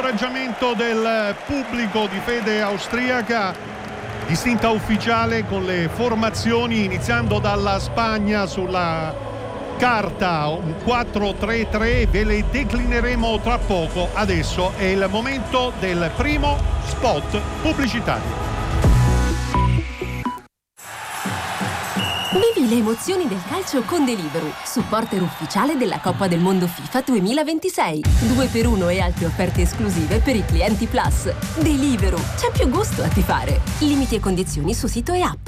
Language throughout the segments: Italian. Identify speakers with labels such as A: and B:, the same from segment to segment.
A: l'incoraggiamento del pubblico di fede austriaca, distinta ufficiale con le formazioni, iniziando dalla Spagna sulla carta, un 4-3-3, ve le declineremo tra poco. Adesso è il momento del primo spot pubblicitario.
B: Vivi le emozioni del calcio con Deliveroo, supporter ufficiale della Coppa del Mondo FIFA 2026. 2x1 e altre offerte esclusive per i clienti Plus. Deliveroo, c'è più gusto a tifare. Limiti e condizioni su sito e app.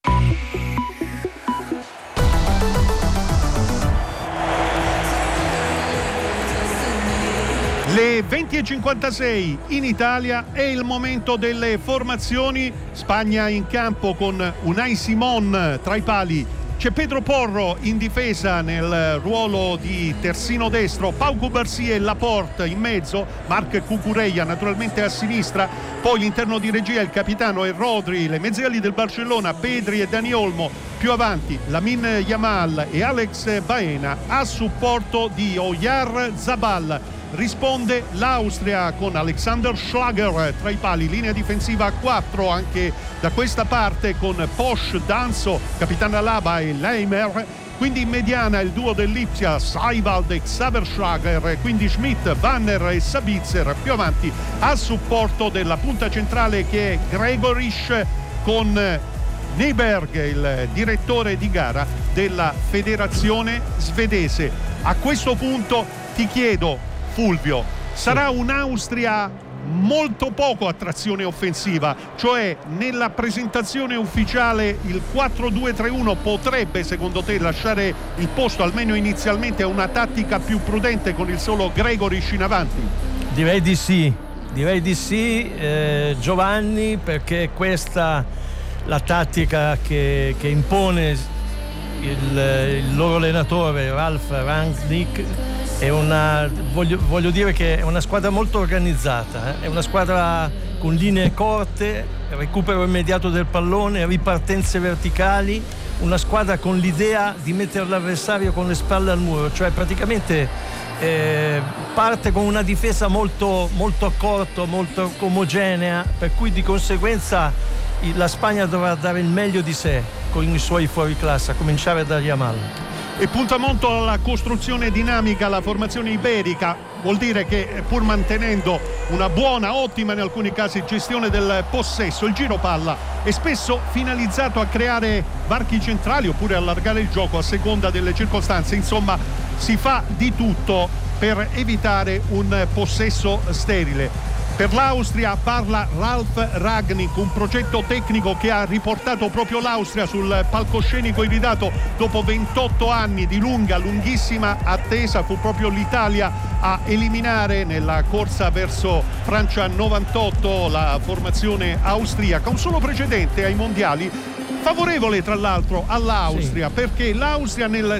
A: Le 20:56 in Italia è il momento delle formazioni. Spagna in campo con Unai Simon tra i pali. C'è Pedro Porro in difesa nel ruolo di terzino destro, Pau Cubarsí e Laporte in mezzo, Marc Cucurella naturalmente a sinistra, poi l'interno di regia il capitano e Rodri, le mezzali del Barcellona, Pedri e Dani Olmo, più avanti Lamine Yamal e Alex Baena a supporto di Oyarzabal. Risponde l'Austria con Alexander Schlager tra i pali, linea difensiva a 4 anche da questa parte con Posch, Danso, Capitano Alaba e Leimer. Quindi in mediana il duo dell'Ipsia, Seiwald e Xaver Schlager, quindi Schmidt, Wanner e Sabitzer. Più avanti a supporto della punta centrale che è Gregorisch con Nyberg, il direttore di gara della federazione svedese. A questo punto ti chiedo, Fulvio, sarà un'Austria molto poco a trazione offensiva, cioè nella presentazione ufficiale il 4-2-3-1 potrebbe secondo te lasciare il posto almeno inizialmente a una tattica più prudente con il solo Gregorisch in avanti?
C: Direi di sì, Giovanni, perché questa la tattica che impone il loro allenatore Ralf Rangnick. È voglio dire che è una squadra molto organizzata, è una squadra con linee corte, recupero immediato del pallone, ripartenze verticali, una squadra con l'idea di mettere l'avversario con le spalle al muro, cioè praticamente parte con una difesa molto, molto a corto, molto omogenea, per cui di conseguenza la Spagna dovrà dare il meglio di sé con i suoi fuoriclasse, a cominciare da Yamal.
A: E punta molto alla costruzione dinamica la formazione iberica, vuol dire che pur mantenendo una buona, ottima in alcuni casi gestione del possesso, il giro palla è spesso finalizzato a creare varchi centrali oppure allargare il gioco a seconda delle circostanze. Insomma, si fa di tutto per evitare un possesso sterile. Per l'Austria parla Ralf Rangnick, un progetto tecnico che ha riportato proprio l'Austria sul palcoscenico iridato dopo 28 anni di lunghissima attesa. Fu proprio l'Italia a eliminare nella corsa verso Francia 98 la formazione austriaca, un solo precedente ai mondiali favorevole tra l'altro all'Austria, sì, perché l'Austria nel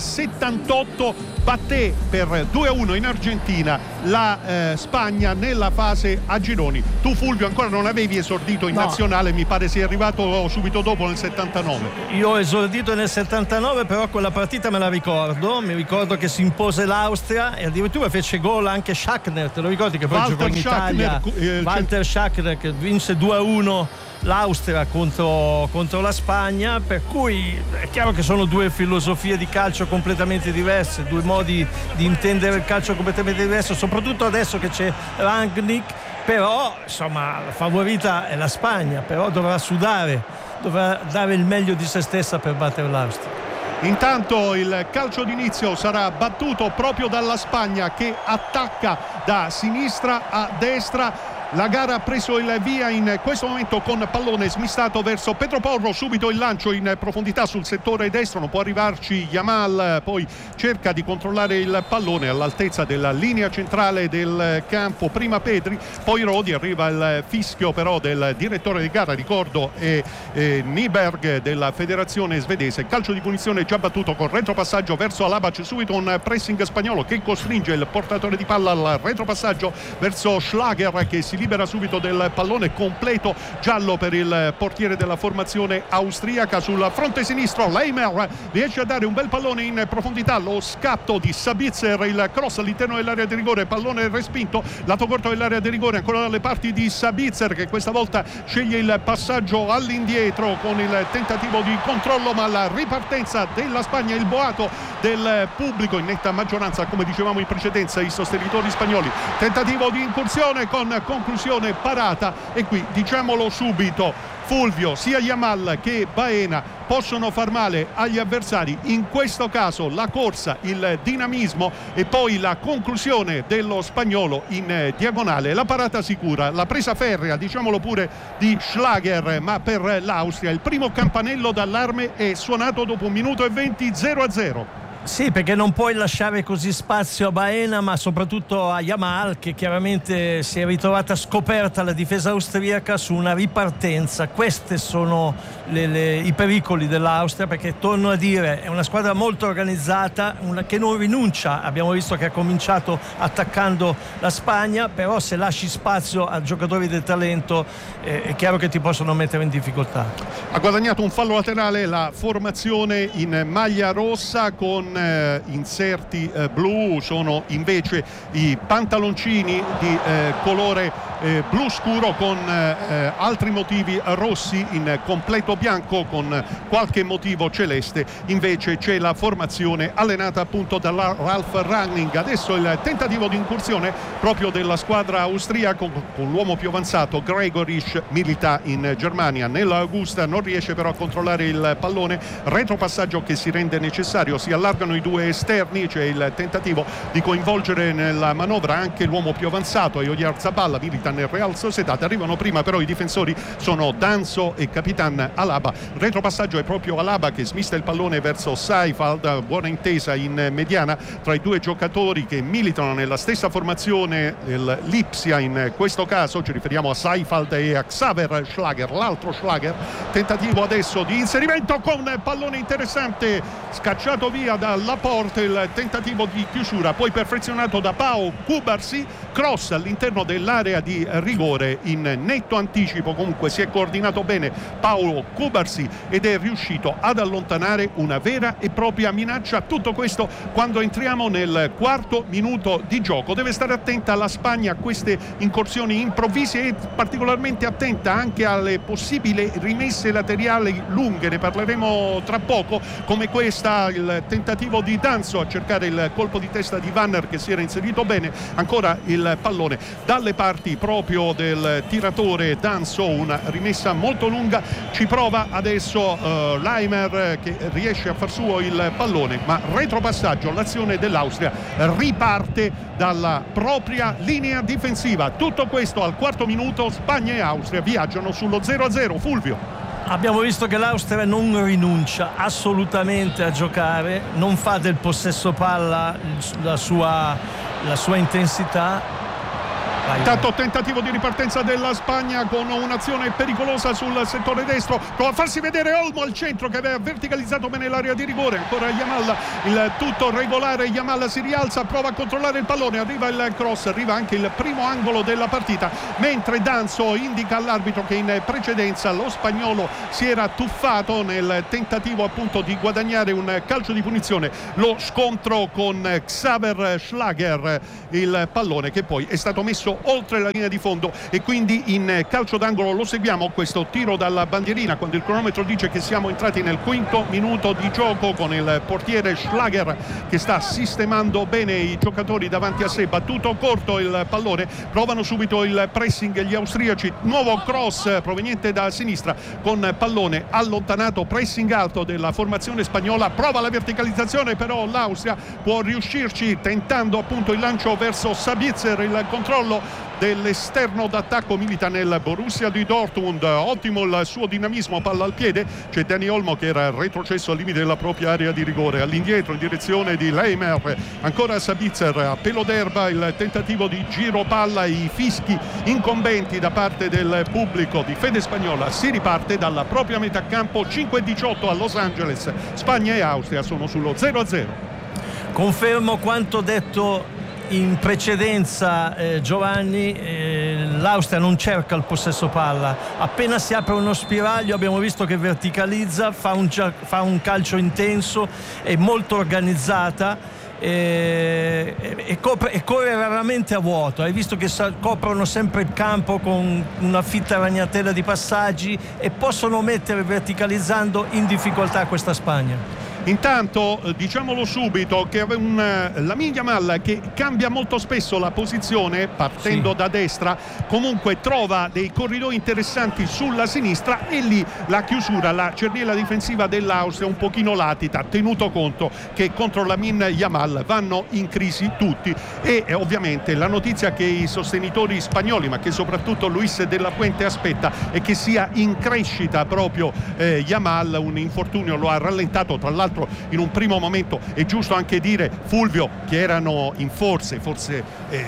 A: 78 batté per 2-1 in Argentina la Spagna nella fase a gironi. Tu, Fulvio, ancora non avevi esordito in nazionale, mi pare sia arrivato subito dopo nel 79.
C: Io ho esordito nel 79, però quella partita me la ricordo, mi ricordo che si impose l'Austria e addirittura fece gol anche Schachner, te lo ricordi che poi giocò in Italia, Walter Schachner, che vinse 2-1 l'Austria contro la Spagna, per cui è chiaro che sono due filosofie di calcio completamente diverse, due modi di intendere il calcio completamente diversi, soprattutto adesso che c'è Rangnick. Però insomma la favorita è la Spagna, però dovrà sudare, dovrà dare il meglio di se stessa per battere l'Austria.
A: Intanto il calcio d'inizio sarà battuto proprio dalla Spagna, che attacca da sinistra a destra. La gara ha preso il via in questo momento con pallone smistato verso Pedro Porro, subito il lancio in profondità sul settore destro, non può arrivarci Yamal, poi cerca di controllare il pallone all'altezza della linea centrale del campo, prima Pedri, poi Rodi, arriva il fischio però del direttore di gara, ricordo è Nyberg della federazione svedese. Calcio di punizione già battuto con retropassaggio verso Alaba, c'è subito un pressing spagnolo che costringe il portatore di palla al retropassaggio verso Schlager, che si si libera subito del pallone, completo giallo per il portiere della formazione austriaca. Sul fronte sinistro Leimer riesce a dare un bel pallone in profondità, lo scatto di Sabitzer, il cross all'interno dell'area di rigore, pallone respinto, lato corto dell'area di rigore, ancora dalle parti di Sabitzer, che questa volta sceglie il passaggio all'indietro con il tentativo di controllo, ma la ripartenza della Spagna, il boato del pubblico in netta maggioranza, come dicevamo in precedenza, i sostenitori spagnoli. Tentativo di incursione con conclusione parata, e qui diciamolo subito, Fulvio, sia Yamal che Baena possono far male agli avversari. In questo caso la corsa, il dinamismo e poi la conclusione dello spagnolo in diagonale, la parata sicura, la presa ferrea, diciamolo pure, di Schlager, ma per l'Austria il primo campanello d'allarme è suonato dopo 1 minuto e 20, 0-0.
C: Sì, perché non puoi lasciare così spazio a Baena, ma soprattutto a Yamal, che chiaramente si è ritrovata scoperta la difesa austriaca su una ripartenza. Questi sono i pericoli dell'Austria, perché torno a dire è una squadra molto organizzata, che non rinuncia. Abbiamo visto che ha cominciato attaccando la Spagna, però se lasci spazio a giocatori del talento è chiaro che ti possono mettere in difficoltà.
A: Ha guadagnato un fallo laterale la formazione in maglia rossa, con inserti blu. Sono invece i pantaloncini di colore blu scuro con altri motivi rossi in completo bianco con qualche motivo celeste. Invece c'è la formazione allenata appunto da Ralf Rangnick. Adesso il tentativo di incursione proprio della squadra austriaca con l'uomo più avanzato, Gregoritsch, milita in Germania, nell'Augusta, non riesce però a controllare il pallone, retropassaggio che si rende necessario, si allargano i due esterni, c'è il tentativo di coinvolgere nella manovra anche l'uomo più avanzato, Oyarzabal, milita nel Real Sociedad. Arrivano prima però i difensori, sono Danso e Capitan Alaba. Il retropassaggio è proprio Alaba che smista il pallone verso Seifeld, buona intesa in mediana tra i due giocatori che militano nella stessa formazione del Lipsia. In questo caso ci riferiamo a Seifeld e a Xaver Schlager, l'altro Schlager. Tentativo adesso di inserimento con pallone interessante, scacciato via dalla porta, il tentativo di chiusura poi perfezionato da Pau Kubarsi, cross all'interno dell'area di rigore in netto anticipo. Comunque si è coordinato bene Paolo Kubarsi ed è riuscito ad allontanare una vera e propria minaccia. Tutto questo quando entriamo nel quarto minuto di gioco. Deve stare attenta la Spagna a queste incursioni improvvise e particolarmente attenta anche alle possibili rimesse laterali lunghe, ne parleremo tra poco, come questa, il tentativo di Danso a cercare il colpo di testa di Vanner che si era inserito bene. Ancora il pallone dalle parti proprio del tiratore Danso, una rimessa molto lunga, ci prova adesso Leimer che riesce a far suo il pallone, ma retropassaggio, l'azione dell'Austria riparte dalla propria linea difensiva. Tutto questo al quarto minuto, Spagna e Austria viaggiano sullo 0-0. Fulvio.
C: Abbiamo visto che l'Austria non rinuncia assolutamente a giocare, non fa del possesso palla la sua intensità.
A: Intanto tentativo di ripartenza della Spagna con un'azione pericolosa sul settore destro, prova a farsi vedere Olmo al centro che aveva verticalizzato bene l'area di rigore. Ancora Yamal, il tutto regolare, Yamal si rialza, prova a controllare il pallone, arriva il cross, arriva anche il primo angolo della partita, mentre Danso indica all'arbitro che in precedenza lo spagnolo si era tuffato nel tentativo appunto di guadagnare un calcio di punizione. Lo scontro con Xaver Schlager, il pallone che poi è stato messo oltre la linea di fondo e quindi in calcio d'angolo. Lo seguiamo questo tiro dalla bandierina quando il cronometro dice che siamo entrati nel quinto minuto di gioco, con il portiere Schlager che sta sistemando bene i giocatori davanti a sé. Battuto corto il pallone, provano subito il pressing gli austriaci, nuovo cross proveniente da sinistra con pallone allontanato, pressing alto della formazione spagnola, prova la verticalizzazione, però l'Austria può riuscirci tentando appunto il lancio verso Sabitzer, il controllo dell'esterno d'attacco, milita nel Borussia di Dortmund, ottimo il suo dinamismo, palla al piede, c'è Dani Olmo che era retrocesso al limite della propria area di rigore, all'indietro in direzione di Leimer, ancora Sabitzer a pelo d'erba, il tentativo di giro palla, i fischi incombenti da parte del pubblico di fede spagnola. Si riparte dalla propria metà campo, 5:18 a Los Angeles, Spagna e Austria sono sullo 0-0.
C: Confermo quanto detto in precedenza Giovanni, l'Austria non cerca il possesso palla, appena si apre uno spiraglio abbiamo visto che verticalizza, fa un calcio intenso e molto organizzata. E corre raramente a vuoto. Hai visto che coprono sempre il campo con una fitta ragnatela di passaggi e possono mettere, verticalizzando, in difficoltà questa Spagna.
A: Intanto diciamolo subito che Lamine Yamal, che cambia molto spesso la posizione partendo da destra, comunque trova dei corridoi interessanti sulla sinistra, e lì la chiusura, la cerniera difensiva dell'Austria un pochino latita, tenuto conto che contro Lamine Yamal vanno in crisi tutti. E ovviamente la notizia che i sostenitori spagnoli, ma che soprattutto Luis de la Fuente aspetta, è che sia in crescita proprio Yamal. Un infortunio lo ha rallentato, tra l'altro in un primo momento è giusto anche dire, Fulvio, che erano in forze, forse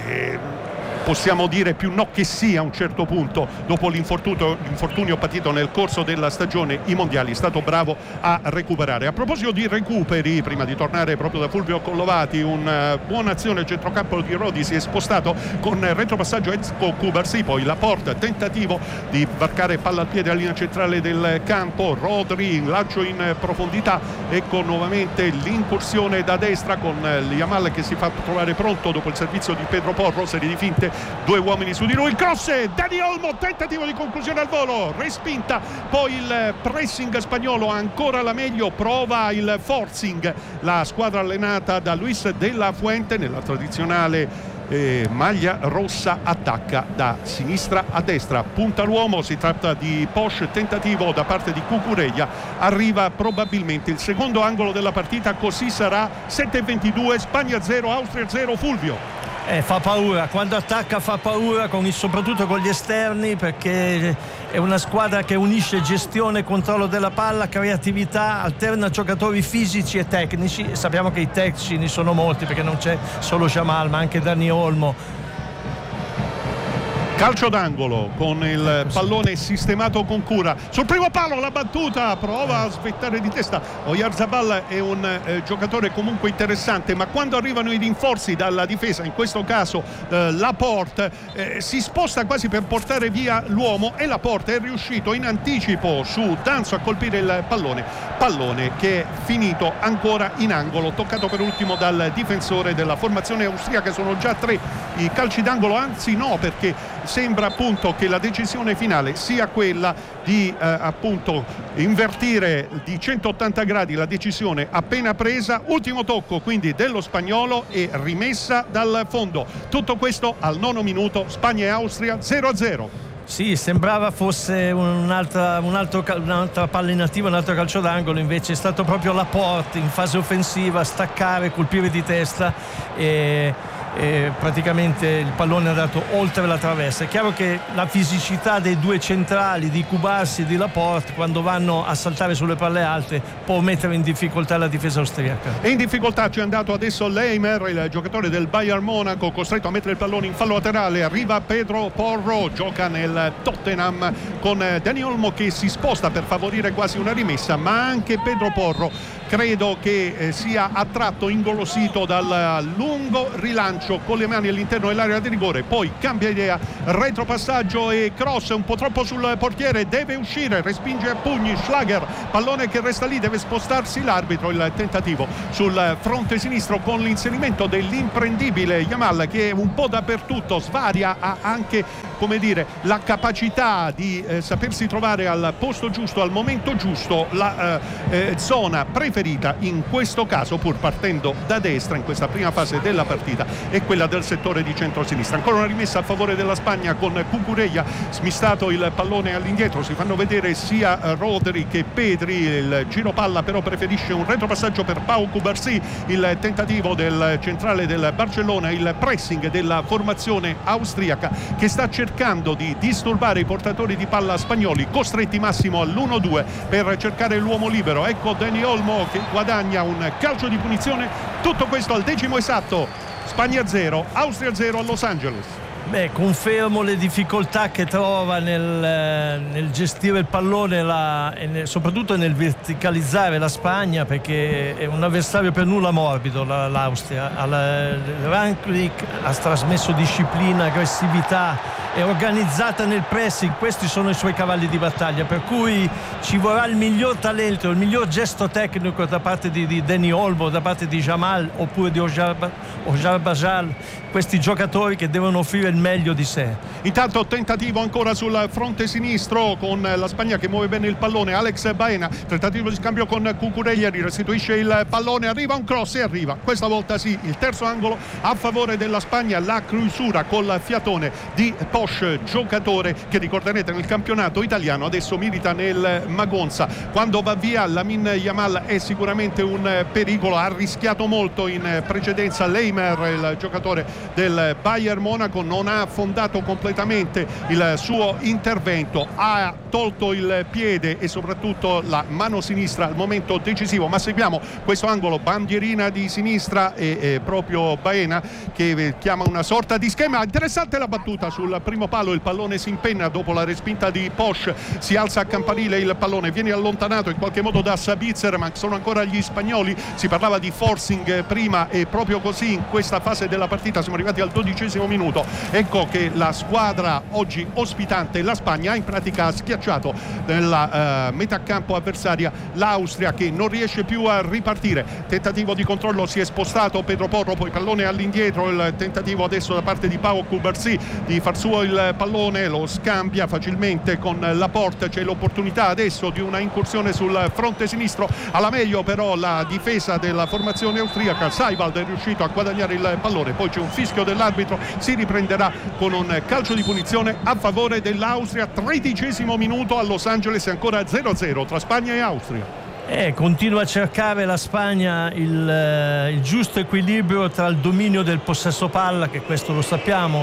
A: possiamo dire più no che sì a un certo punto, dopo l'infortunio patito nel corso della stagione, i mondiali, è stato bravo a recuperare. A proposito di recuperi, prima di tornare proprio da Fulvio Collovati, un buona azione al centrocampo di Rodi, si è spostato con retropassaggio Ezko Kubarsi, poi Laporte, tentativo di varcare palla al piede alla linea centrale del campo, Rodri, lancio in profondità, ecco nuovamente l'incursione da destra con Yamal che si fa trovare pronto dopo il servizio di Pedro Porro, serie di finte, due uomini su di lui, il cross, Dani Olmo, tentativo di conclusione al volo, respinta, poi il pressing spagnolo ancora la meglio, prova il forcing la squadra allenata da Luis de la Fuente nella tradizionale maglia rossa, attacca da sinistra a destra, punta l'uomo, si tratta di Posch, tentativo da parte di Cucurella, arriva probabilmente il secondo angolo della partita, così sarà. 7:22, Spagna 0 Austria 0. Fulvio.
C: Fa paura, quando attacca fa paura, soprattutto con gli esterni, perché è una squadra che unisce gestione, controllo della palla, creatività, alterna giocatori fisici e tecnici, e sappiamo che i tecnici ne sono molti, perché non c'è solo Jamal ma anche Dani Olmo.
A: Calcio d'angolo con il pallone sistemato con cura sul primo palo, la battuta, prova a svettare di testa. Oyarzabal è un giocatore comunque interessante, ma quando arrivano i rinforzi dalla difesa, in questo caso Laporte, si sposta quasi per portare via l'uomo, e Laporte è riuscito in anticipo su Danso a colpire il pallone che è finito ancora in angolo, toccato per ultimo dal difensore della formazione austriaca. Sono già 3 i calci d'angolo, anzi no, perché sembra appunto che la decisione finale sia quella di appunto invertire di 180 gradi la decisione appena presa. Ultimo tocco quindi dello spagnolo e rimessa dal fondo. Tutto questo al 9° minuto, Spagna e Austria 0-0.
C: Sì, sembrava fosse un'altra palla inattiva, un altro calcio d'angolo, invece è stato proprio Laporte in fase offensiva, staccare, colpire di testa e praticamente il pallone è andato oltre la traversa. È chiaro che la fisicità dei due centrali, di Kubarsi e di Laporte, quando vanno a saltare sulle palle alte, può mettere in difficoltà la difesa austriaca.
A: E in difficoltà ci è andato adesso Leimer, il giocatore del Bayern Monaco, costretto a mettere il pallone in fallo laterale. Arriva Pedro Porro, gioca nel Tottenham con Dani Olmo che si sposta per favorire quasi una rimessa, ma anche Pedro Porro credo che sia attratto, ingolosito dal lungo rilancio con le mani all'interno dell'area di rigore, poi cambia idea, retropassaggio e cross un po' troppo sul portiere, deve uscire, respinge a pugni Schlager, pallone che resta lì, deve spostarsi l'arbitro. Il tentativo sul fronte sinistro con l'inserimento dell'imprendibile Yamal, che è un po' dappertutto, svaria, ha anche, come dire, la capacità di sapersi trovare al posto giusto, al momento giusto. La zona preferita in questo caso, pur partendo da destra in questa prima fase della partita, è quella del settore di centrosinistra. Ancora una rimessa a favore della Spagna con Cucurella, smistato il pallone all'indietro, si fanno vedere sia Rodri che Pedri, il giro palla però preferisce un retropassaggio per Pau Cubarsí. Il tentativo del centrale del Barcellona, il pressing della formazione austriaca che sta cercando di disturbare i portatori di palla spagnoli, costretti massimo all'1-2 per cercare l'uomo libero. Ecco Dani Olmo che guadagna un calcio di punizione. Tutto questo al 10° esatto. Spagna 0, Austria 0 a Los Angeles.
C: Confermo le difficoltà che trova nel gestire il pallone e soprattutto nel verticalizzare la Spagna, perché è un avversario per nulla morbido l'Austria. Rangnick ha trasmesso disciplina, aggressività, è organizzata nel pressing, questi sono i suoi cavalli di battaglia, per cui ci vorrà il miglior talento, il miglior gesto tecnico da parte di Dani Olmo, da parte di Jamal oppure di Ojar Bajal, questi giocatori che devono offrire il meglio di sé.
A: Intanto tentativo ancora sul fronte sinistro con la Spagna che muove bene il pallone, Alex Baena, tentativo di scambio con Cucurella, restituisce il pallone, arriva un cross e arriva questa volta sì il terzo angolo a favore della Spagna, la chiusura col fiatone di Posch, giocatore che ricorderete nel campionato italiano adesso milita nel Magonza. Quando va via Lamine Yamal è sicuramente un pericolo, ha rischiato molto in precedenza Leimer, il giocatore del Bayern Monaco, non ha affondato completamente il suo intervento, ha tolto il piede e soprattutto la mano sinistra al momento decisivo, ma seguiamo questo angolo, bandierina di sinistra e proprio Baena che chiama una sorta di schema. Interessante la battuta sul primo palo, il pallone si impenna dopo la respinta di Posch, si alza a campanile il pallone, viene allontanato in qualche modo da Sabitzer, ma sono ancora gli spagnoli, si parlava di forcing prima e proprio così in questa fase della partita siamo arrivati al 12° minuto. Ecco che la squadra oggi ospitante, la Spagna, ha in pratica schiacciato nella metà campo avversaria l'Austria che non riesce più a ripartire. Tentativo di controllo, si è spostato Pedro Porro, poi pallone all'indietro, il tentativo adesso da parte di Pau Cubarsí di far suo il pallone, lo scambia facilmente con Laporte, c'è l'opportunità adesso di una incursione sul fronte sinistro, alla meglio però la difesa della formazione austriaca, Seiwald è riuscito a guadagnare il pallone, poi c'è un fischio dell'arbitro, si riprenderà con un calcio di punizione a favore dell'Austria. 13° minuto a Los Angeles, ancora 0-0 tra Spagna e Austria.
C: Continua a cercare la Spagna il giusto equilibrio tra il dominio del possesso palla, che questo lo sappiamo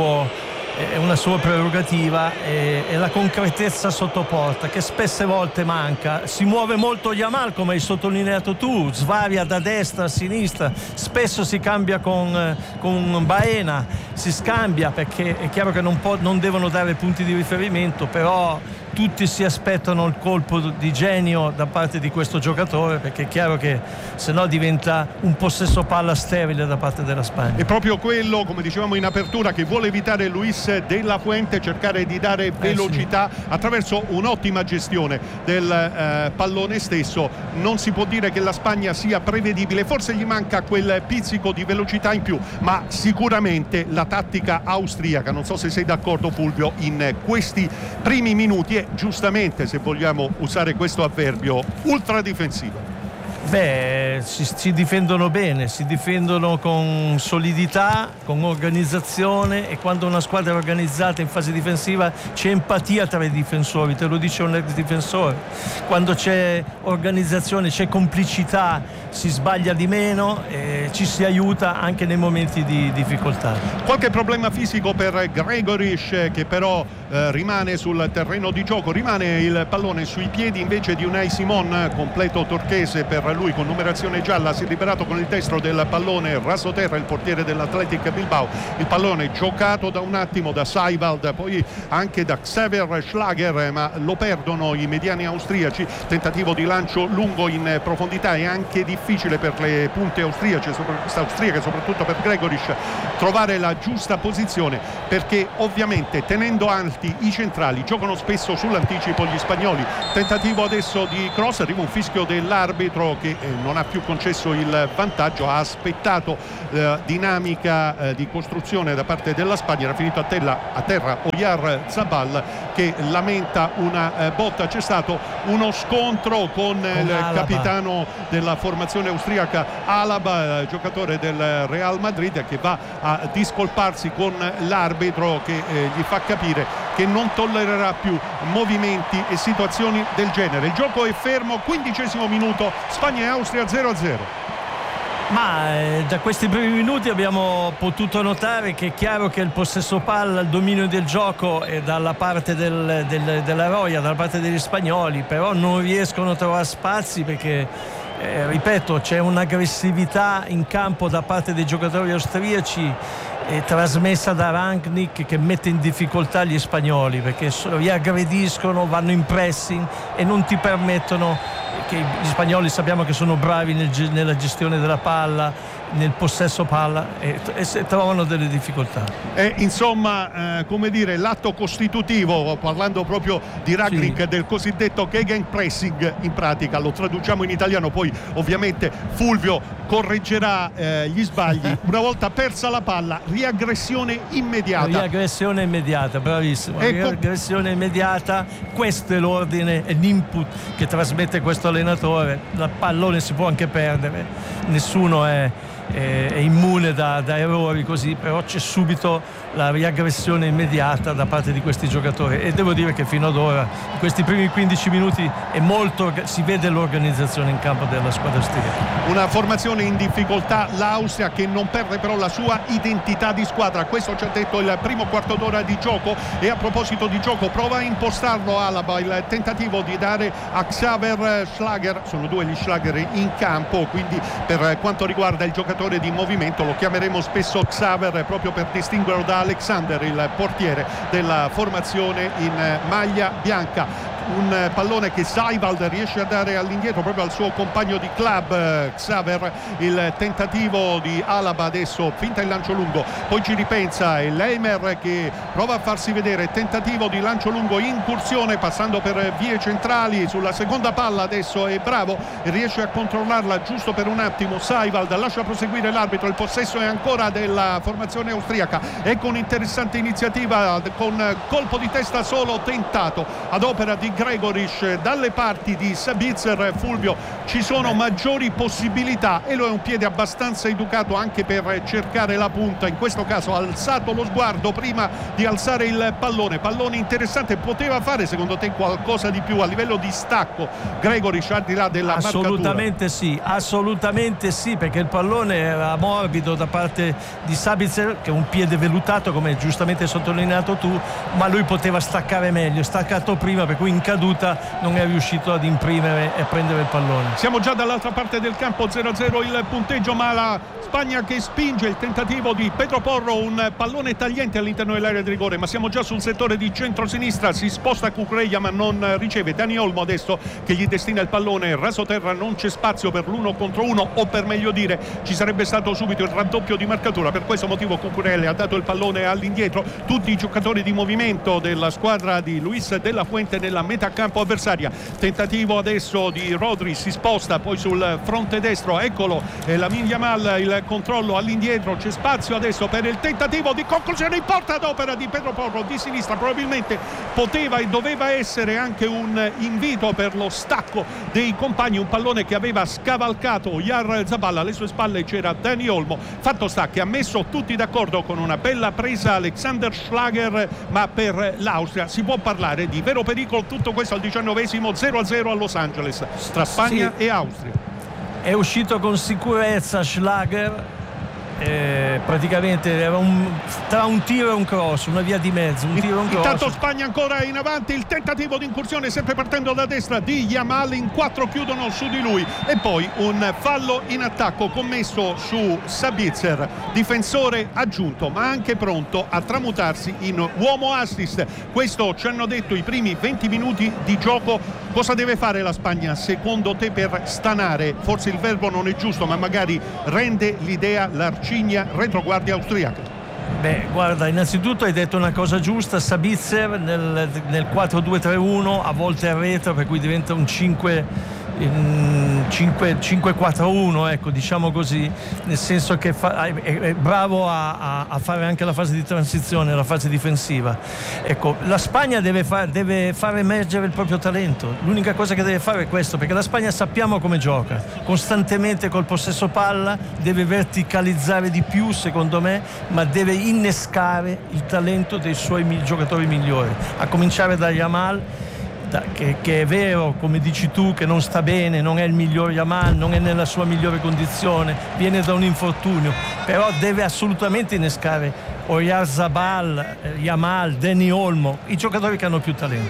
C: è una sua prerogativa, e la concretezza sotto porta che spesse volte manca. Si muove molto Yamal, come hai sottolineato tu, svaria da destra a sinistra, spesso si cambia con Baena, si scambia perché è chiaro che non devono dare punti di riferimento, però tutti si aspettano il colpo di genio da parte di questo giocatore, perché è chiaro che se no diventa un possesso palla sterile da parte della Spagna.
A: È proprio quello, come dicevamo in apertura, che vuole evitare Luis de la Fuente, cercare di dare velocità attraverso un'ottima gestione del pallone stesso. Non si può dire che la Spagna sia prevedibile, forse gli manca quel pizzico di velocità in più, ma sicuramente la tattica austriaca, non so se sei d'accordo Fulvio, in questi primi minuti è giustamente, se vogliamo usare questo avverbio, ultra difensiva.
C: Si difendono bene, si difendono con solidità, con organizzazione, e quando una squadra è organizzata in fase difensiva c'è empatia tra i difensori, te lo dice un ex difensore. Quando c'è organizzazione, c'è complicità, si sbaglia di meno e ci si aiuta anche nei momenti di difficoltà.
A: Qualche problema fisico per Gregoric, che però rimane sul terreno di gioco, rimane il pallone sui piedi invece di Unai Simon, completo turchese per lui con numerazione gialla, si è liberato con il destro del pallone rasoterra il portiere dell'Athletic Bilbao. Il pallone giocato da un attimo da Seiwald, poi anche da Xaver Schlager, ma lo perdono i mediani austriaci. Tentativo di lancio lungo in profondità, è anche difficile per le punte austriache, soprattutto per Gregoric, trovare la giusta posizione, perché ovviamente tenendo alti i centrali giocano spesso sull'anticipo gli spagnoli. Tentativo adesso di cross, arriva un fischio dell'arbitro che non ha più concesso il vantaggio, ha aspettato dinamica di costruzione da parte della Spagna, era finito a terra Oyar Zabal che lamenta una botta. C'è stato uno scontro con il capitano della formazione austriaca Alaba, giocatore del Real Madrid, che va a discolparsi con l'arbitro che gli fa capire che non tollererà più movimenti e situazioni del genere. Il gioco è fermo, 15° minuto, Spagna e Austria 0-0.
C: Ma da questi primi minuti abbiamo potuto notare che è chiaro che il possesso palla, il dominio del gioco è dalla parte della Roja, dalla parte degli spagnoli, però non riescono a trovare spazi perché ripeto, c'è un'aggressività in campo da parte dei giocatori austriaci trasmessa da Rangnick, che mette in difficoltà gli spagnoli perché li aggrediscono, vanno in pressing e non ti permettono, che gli spagnoli sappiamo che sono bravi nella gestione della palla, nel possesso palla e trovano delle difficoltà.
A: Insomma, come dire, l'atto costitutivo, parlando proprio di Rangnick, del cosiddetto Gegenpressing, in pratica lo traduciamo in italiano, poi ovviamente Fulvio correggerà gli sbagli. Una volta persa la palla, riaggressione immediata,
C: bravissimo, riaggressione immediata. Questo è l'ordine e l'input che trasmette questo allenatore. Il pallone si può anche perdere, nessuno è immune da errori così, però c'è subito la riaggressione immediata da parte di questi giocatori e devo dire che fino ad ora, in questi primi 15 minuti, si vede l'organizzazione in campo della squadra austriaca.
A: Una formazione in difficoltà, l'Austria, che non perde però la sua identità di squadra. Questo ci ha detto il primo quarto d'ora di gioco. E a proposito di gioco, prova a impostarlo Alaba, il tentativo di dare a Xaver Schlager, sono due gli Schlager in campo, quindi per quanto riguarda il giocatore di movimento lo chiameremo spesso Xaver proprio per distinguerlo da Alexander, il portiere della formazione in maglia bianca. Un pallone che Seiwald riesce a dare all'indietro proprio al suo compagno di club Xaver. Il tentativo di Alaba adesso, finta il lancio lungo, poi ci ripensa, e Leimer che prova a farsi vedere, tentativo di lancio lungo, incursione passando per vie centrali sulla seconda palla, adesso è bravo e riesce a controllarla giusto per un attimo. Seiwald lascia proseguire l'arbitro, il possesso è ancora della formazione austriaca. Ecco un'interessante iniziativa con colpo di testa solo tentato ad opera di Gregoric dalle parti di Sabitzer. Fulvio, ci sono maggiori possibilità e lo è un piede abbastanza educato anche per cercare la punta. In questo caso ha alzato lo sguardo prima di alzare il pallone interessante. Poteva fare secondo te qualcosa di più a livello di stacco Gregoric al di là della
C: assolutamente
A: marcatura?
C: Assolutamente sì, perché il pallone era morbido da parte di Sabitzer, che è un piede velutato come giustamente hai sottolineato tu, ma lui poteva staccare meglio, staccato prima, per cui in caduta non è riuscito ad imprimere e prendere il pallone.
A: Siamo già dall'altra parte del campo, 0-0 il punteggio, ma la Spagna che spinge, il tentativo di Pedro Porro, un pallone tagliente all'interno dell'area di rigore, ma siamo già sul settore di centrosinistra, si sposta Cucurella ma non riceve. Dani Olmo adesso che gli destina il pallone rasoterra, non c'è spazio per l'uno contro uno, o per meglio dire ci sarebbe stato subito il raddoppio di marcatura. Per questo motivo Cucurella ha dato il pallone all'indietro, tutti i giocatori di movimento della squadra di Luis de la Fuente nella metà campo avversaria. Tentativo adesso di Rodri, si sposta poi sul fronte destro, eccolo Lamine Yamal, il controllo all'indietro, c'è spazio adesso per il tentativo di conclusione in porta ad opera di Pedro Porro di sinistra. Probabilmente poteva e doveva essere anche un invito per lo stacco dei compagni, un pallone che aveva scavalcato Oyarzabal, alle sue spalle c'era Dani Olmo. Fatto sta che ha messo tutti d'accordo con una bella presa Alexander Schlager, ma per l'Austria si può parlare di vero pericolo. Tutto questo al 19esimo, 0-0 a Los Angeles tra Spagna e Austria.
C: È uscito con sicurezza Schlager, praticamente era tra un tiro e un cross, una via di mezzo, un tiro e un cross.
A: Intanto Spagna ancora in avanti, il tentativo di incursione sempre partendo da destra di Yamal, in 4 chiudono su di lui e poi un fallo in attacco commesso su Sabitzer, difensore aggiunto ma anche pronto a tramutarsi in uomo assist. Questo ci hanno detto i primi 20 minuti di gioco. Cosa deve fare la Spagna secondo te per stanare, forse il verbo non è giusto, ma magari rende l'idea l'arcigna retroguardia austriaca?
C: Beh, guarda, innanzitutto hai detto una cosa giusta. Sabitzer nel 4-2-3-1 a volte arretra, per cui diventa un 5-4-1, ecco, diciamo così, nel senso che è bravo a fare anche la fase di transizione, la fase difensiva. Ecco, la Spagna deve far emergere il proprio talento. L'unica cosa che deve fare è questo, perché la Spagna sappiamo come gioca, costantemente col possesso palla, deve verticalizzare di più secondo me, ma deve innescare il talento dei suoi giocatori migliori, a cominciare da Yamal, che è vero, come dici tu, che non sta bene, non è il miglior Yamal, non è nella sua migliore condizione, viene da un infortunio, però deve assolutamente innescare Oyarzabal, Yamal, Dani Olmo, i giocatori che hanno più talento.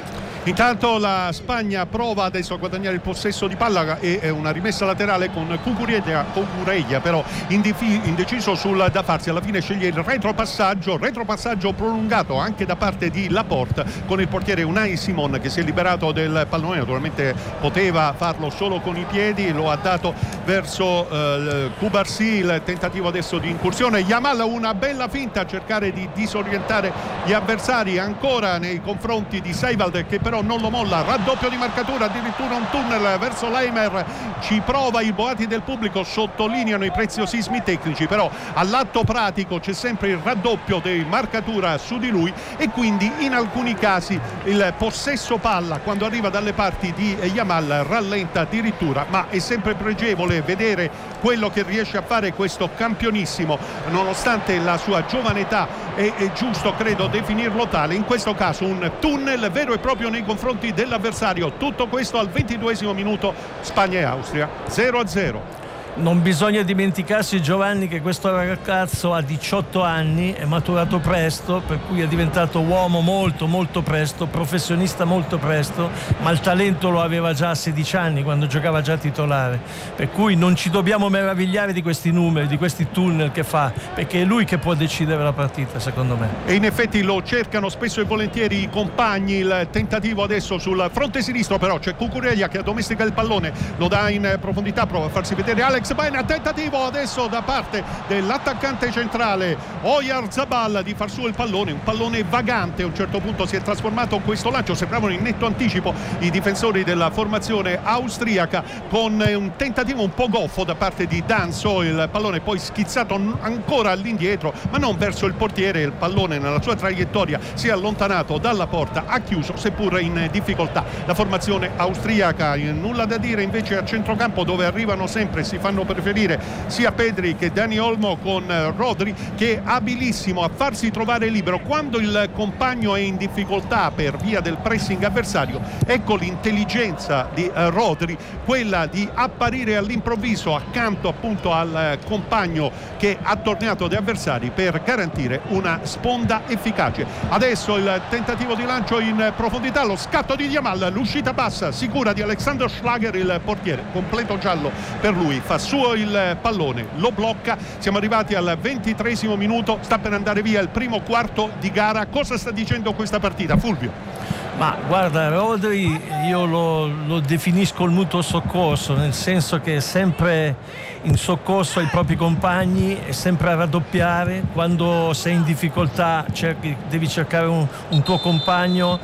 A: Intanto la Spagna prova adesso a guadagnare il possesso di palla e una rimessa laterale con Cucurella però indeciso sul da farsi. Alla fine sceglie il retropassaggio prolungato anche da parte di Laporte con il portiere Unai Simon che si è liberato del pallone. Naturalmente poteva farlo solo con i piedi, lo ha dato verso Cubarsí. Il tentativo adesso di incursione, Yamal una bella finta a cercare di disorientare gli avversari ancora nei confronti di Seibald che però non lo molla, raddoppio di marcatura, addirittura un tunnel verso Leimer, ci prova i boati del pubblico, sottolineano i preziosismi tecnici, però all'atto pratico c'è sempre il raddoppio di marcatura su di lui e quindi in alcuni casi il possesso palla quando arriva dalle parti di Yamal rallenta addirittura, ma è sempre pregevole vedere quello che riesce a fare questo campionissimo nonostante la sua giovane età. È giusto credo definirlo tale, in questo caso un tunnel vero e proprio nei confronti dell'avversario. Tutto questo al 22esimo minuto, Spagna e Austria 0-0.
C: Non bisogna dimenticarsi, Giovanni, che questo ragazzo ha 18 anni, è maturato presto, per cui è diventato uomo molto molto presto, professionista molto presto, ma il talento lo aveva già a 16 anni quando giocava già titolare, per cui non ci dobbiamo meravigliare di questi numeri, di questi tunnel che fa, perché è lui che può decidere la partita, secondo me.
A: E in effetti lo cercano spesso e volentieri i compagni. Il tentativo adesso sul fronte sinistro, però c'è Cucurella che addomestica il pallone, lo dà in profondità, prova a farsi vedere Alex Baena, tentativo adesso da parte dell'attaccante centrale Oyarzabal di far su il pallone, un pallone vagante, a un certo punto si è trasformato questo lancio, sembravano in netto anticipo i difensori della formazione austriaca, con un tentativo un po' goffo da parte di Danso, il pallone poi schizzato ancora all'indietro ma non verso il portiere, il pallone nella sua traiettoria si è allontanato dalla porta, ha chiuso seppur in difficoltà la formazione austriaca. Nulla da dire invece a centrocampo, dove arrivano sempre, si fanno preferire sia Pedri che Dani Olmo, con Rodri che è abilissimo a farsi trovare libero quando il compagno è in difficoltà per via del pressing avversario. Ecco l'intelligenza di Rodri, quella di apparire all'improvviso accanto appunto al compagno che ha tornato dagli avversari per garantire una sponda efficace. Adesso il tentativo di lancio in profondità, lo scatto di Yamal, l'uscita bassa sicura di Alexander Schlager, il portiere completo giallo per lui, fa suo il pallone, lo blocca. Siamo arrivati al 23esimo minuto, sta per andare via il primo quarto di gara. Cosa sta dicendo questa partita, Fulvio?
C: Ma guarda, Rodri io lo definisco il mutuo soccorso, nel senso che è sempre in soccorso ai propri compagni, è sempre a raddoppiare. Quando sei in difficoltà devi cercare un tuo compagno,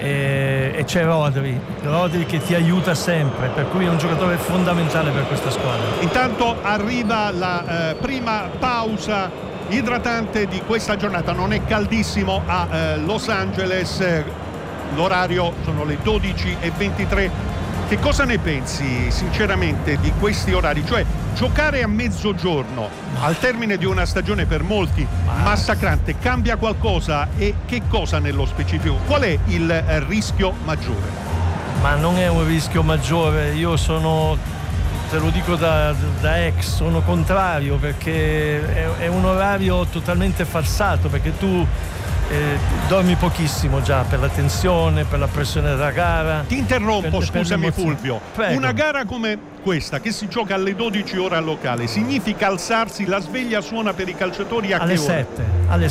C: e c'è Rodri che ti aiuta sempre, per cui è un giocatore fondamentale per questa squadra.
A: Intanto arriva la prima pausa idratante di questa giornata, non è caldissimo a Los Angeles, l'orario sono le 12:23. Che cosa ne pensi sinceramente di questi orari? Cioè, giocare a mezzogiorno al termine di una stagione per molti massacrante cambia qualcosa, e che cosa nello specifico? Qual è il rischio maggiore?
C: Ma non è un rischio maggiore, io te lo dico da ex, sono contrario, perché è un orario totalmente falsato, perché tu dormi pochissimo già per la tensione, per la pressione della gara.
A: Ti interrompo, scusami Fulvio.
C: Prego.
A: Una gara come questa che si gioca alle 12 ora locale significa alzarsi, la sveglia suona per i calciatori
C: alle 7. Alle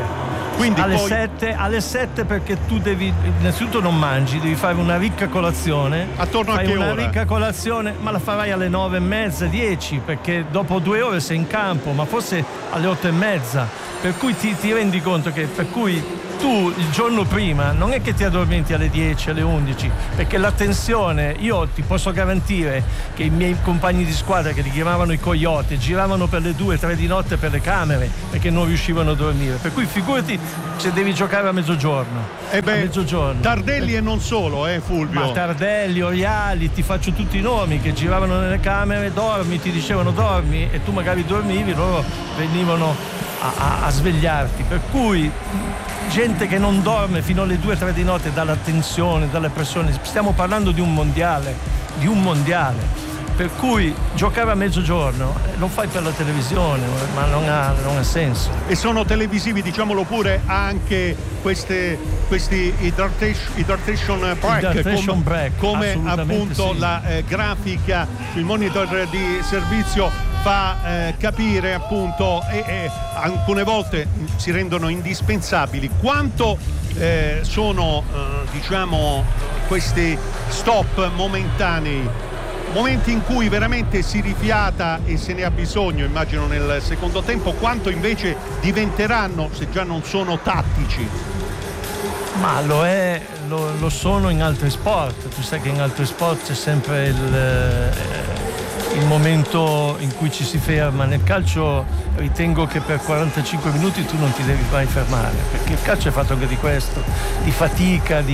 C: 7, perché tu devi, innanzitutto non mangi, devi fare una ricca colazione.
A: Attorno a che ora? Una
C: ricca colazione, ma la farai alle 9:30, 10, perché dopo 2 ore sei in campo, ma forse alle 8:30. Per cui ti rendi conto che tu il giorno prima non è che ti addormenti alle 10, alle 11, perché la tensione, io ti posso garantire che i miei compagni di squadra, che li chiamavano i coyote, giravano per le 2, 3 di notte per le camere perché non riuscivano a dormire, per cui figurati se devi giocare a mezzogiorno.
A: A mezzogiorno. Tardelli e non solo, Fulvio.
C: Ma Tardelli, Oriali, ti faccio tutti i nomi, che giravano nelle camere, dormi, ti dicevano dormi, e tu magari dormivi, loro venivano a svegliarti, per cui gente che non dorme fino alle 2-3 di notte dalla tensione, dalle pressioni. Stiamo parlando di un mondiale, per cui giocare a mezzogiorno lo fai per la televisione, ma non ha senso.
A: E sono televisivi, diciamolo pure, anche questi hydration break, come appunto
C: sì.
A: La grafica, il monitor di servizio fa capire, appunto, e alcune volte si rendono indispensabili. Quanto sono diciamo questi stop momentanei, momenti in cui veramente si rifiata e se ne ha bisogno, immagino nel secondo tempo, quanto invece diventeranno, se già non sono tattici?
C: Ma lo sono in altri sport. Tu sai che in altri sport c'è sempre il momento in cui ci si ferma. Nel calcio ritengo che per 45 minuti tu non ti devi mai fermare, perché il calcio è fatto anche di questo, di fatica,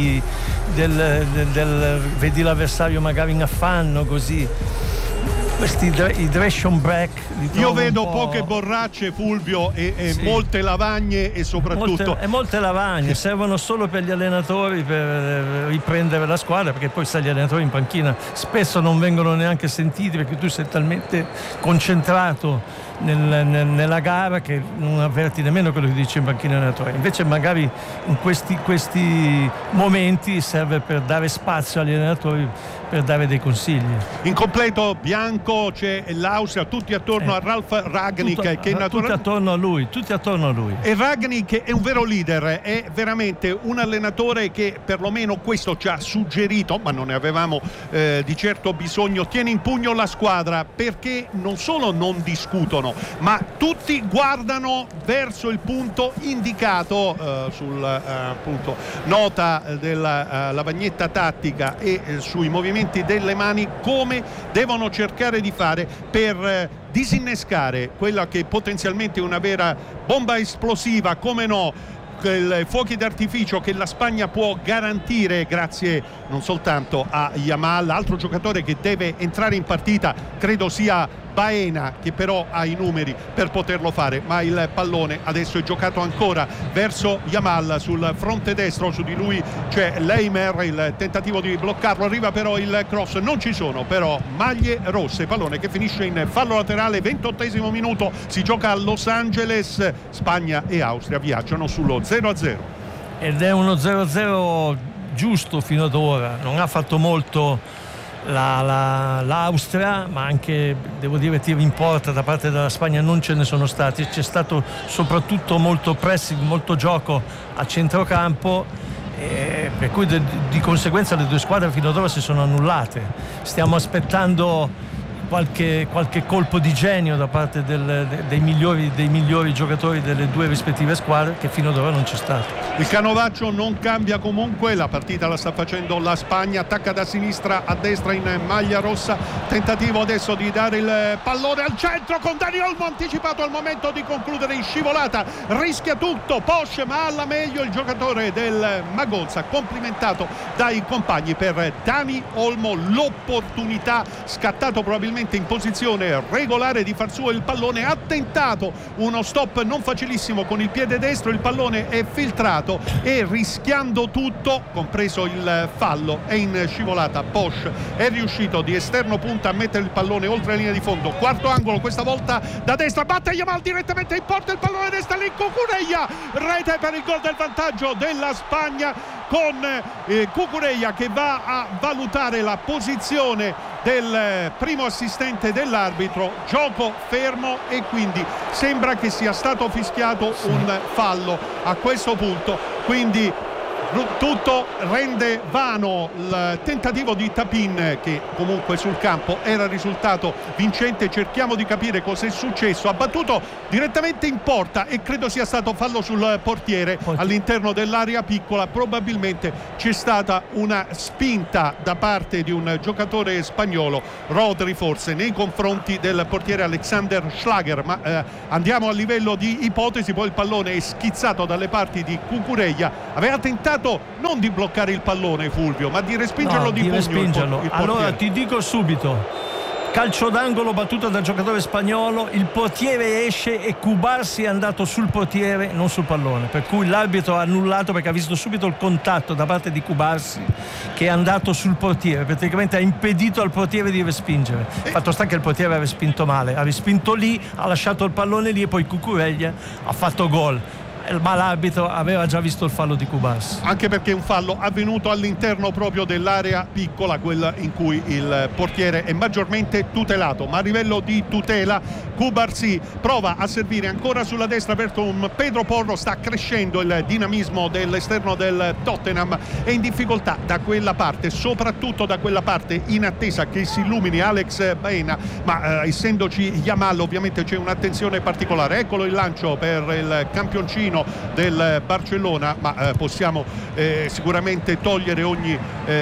C: vedi l'avversario magari in affanno, così. Questi hydration break
A: io vedo poche borracce, Fulvio, e sì, molte lavagne, e soprattutto
C: molte lavagne servono solo per gli allenatori, per riprendere la squadra, perché poi sai, gli allenatori in panchina spesso non vengono neanche sentiti, perché tu sei talmente concentrato nella gara che non avverti nemmeno quello che dice in panchina l'allenatore. Invece magari in questi momenti serve per dare spazio agli allenatori, per dare dei consigli.
A: In completo bianco c'è l'Austria, tutti attorno a Ralf Rangnick,
C: tutti attorno a lui.
A: E Rangnick è un vero leader, è veramente un allenatore che perlomeno questo ci ha suggerito, ma non ne avevamo di certo bisogno. Tiene in pugno la squadra, perché non solo non discutono, ma tutti guardano verso il punto indicato sul appunto nota della lavagnetta tattica e sui movimenti delle mani, come devono cercare di fare per disinnescare quella che potenzialmente è una vera bomba esplosiva, come no, fuochi d'artificio che la Spagna può garantire grazie non soltanto a Yamal. Altro giocatore che deve entrare in partita credo sia Baena, che però ha i numeri per poterlo fare, ma il pallone adesso è giocato ancora verso Yamal sul fronte destro. Su di lui c'è Leimer, il tentativo di bloccarlo, arriva però il cross, non ci sono però maglie rosse, pallone che finisce in fallo laterale. 28esimo minuto, si gioca a Los Angeles, Spagna e Austria viaggiano sullo 0-0
C: ed è uno 0-0 giusto fino ad ora. Non ha fatto molto l'Austria, ma anche, devo dire, tiri in porta da parte della Spagna non ce ne sono stati. C'è stato soprattutto molto pressing, molto gioco a centrocampo, per cui di conseguenza le due squadre fino ad ora si sono annullate. Stiamo aspettando qualche colpo di genio da parte dei migliori giocatori delle due rispettive squadre, che fino ad ora non c'è stato.
A: Il canovaccio non cambia comunque, la partita la sta facendo la Spagna, attacca da sinistra a destra in maglia rossa, tentativo adesso di dare il pallone al centro con Dani Olmo anticipato al momento di concludere in scivolata, rischia tutto Posch, ma alla meglio il giocatore del Magonza, complimentato dai compagni. Per Dani Olmo l'opportunità, scattato probabilmente in posizione regolare, di far suo il pallone, ha tentato uno stop non facilissimo con il piede destro, il pallone è filtrato e rischiando tutto, compreso il fallo, è in scivolata. Posch è riuscito di esterno punta a mettere il pallone oltre la linea di fondo, quarto angolo, questa volta da destra, batte Yamal direttamente in porta, il pallone resta lì, Cucurella, rete per il gol del vantaggio della Spagna, con Cucurella che va a valutare la posizione del primo assistente dell'arbitro, gioco fermo, e quindi sembra che sia stato fischiato un fallo a questo punto, quindi tutto rende vano il tentativo di Tapin, che comunque sul campo era risultato vincente. Cerchiamo di capire cos'è successo. Ha battuto direttamente in porta e credo sia stato fallo sul portiere all'interno dell'area piccola. Probabilmente c'è stata una spinta da parte di un giocatore spagnolo, Rodri forse, nei confronti del portiere Alexander Schlager, ma andiamo a livello di ipotesi. Poi il pallone è schizzato dalle parti di Cucurella, aveva tentato non di bloccare il pallone, Fulvio, ma di respingerlo,
C: di respingerlo. Allora ti dico subito, calcio d'angolo battuto dal giocatore spagnolo, il portiere esce e Cubarsí è andato sul portiere, non sul pallone, per cui l'arbitro ha annullato perché ha visto subito il contatto da parte di Cubarsí che è andato sul portiere, praticamente ha impedito al portiere di respingere. Fatto sta che il portiere ha respinto male, ha respinto lì, ha lasciato il pallone lì e poi Cucurella ha fatto gol. Ma l'arbitro aveva già visto il fallo di Cubarsí.
A: Anche perché è un fallo avvenuto all'interno proprio dell'area piccola, quella in cui il portiere è maggiormente tutelato. Ma a livello di tutela Cubarsí prova a servire ancora sulla destra verso un Pedro Porro, sta crescendo il dinamismo dell'esterno del Tottenham, è in difficoltà da quella parte, soprattutto da quella parte, in attesa che si illumini Alex Baena, ma essendoci Yamal ovviamente c'è un'attenzione particolare. Eccolo il lancio per il campioncino del Barcellona, ma possiamo sicuramente togliere ogni